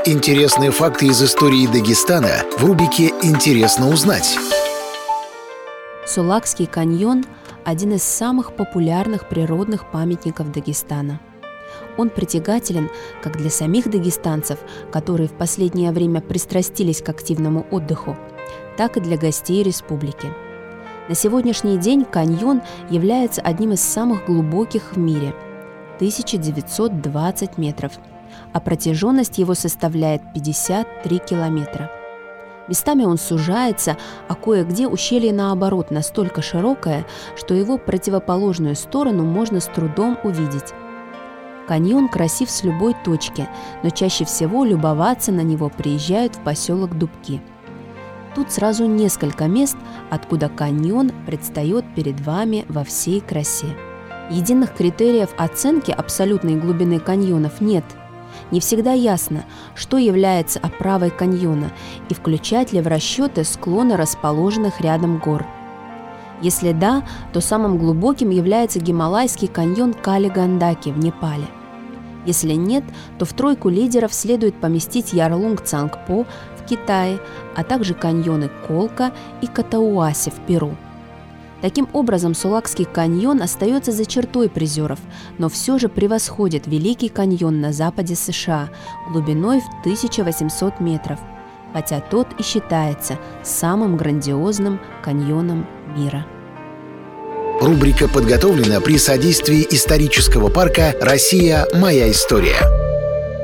Интересные факты из истории Дагестана в рубрике «Интересно узнать». Сулакский каньон – один из самых популярных природных памятников Дагестана. Он притягателен как для самих дагестанцев, которые в последнее время пристрастились к активному отдыху, так и для гостей республики. На сегодняшний день каньон является одним из самых глубоких в мире – 1920 метров, а протяженность его составляет 53 километра. Местами он сужается, а кое-где ущелье, наоборот, настолько широкое, что его противоположную сторону можно с трудом увидеть. Каньон красив с любой точки, но чаще всего любоваться на него приезжают в поселок Дубки. Тут сразу несколько мест, откуда каньон предстает перед вами во всей красе. Единых критериев оценки абсолютной глубины каньонов нет. Не всегда ясно, что является оправой каньона и включать ли в расчеты склоны расположенных рядом гор. Если да, то самым глубоким является Гималайский каньон Кали-Гандаки в Непале. Если нет, то в тройку лидеров следует поместить Ярлунг-Цангпо в Китае, а также каньоны Колка и Катауаси в Перу. Таким образом, Сулакский каньон остается за чертой призеров, но все же превосходит Великий каньон на западе США глубиной в 1800 метров, хотя тот и считается самым грандиозным каньоном мира. Рубрика подготовлена при содействии исторического парка «Россия. Моя история».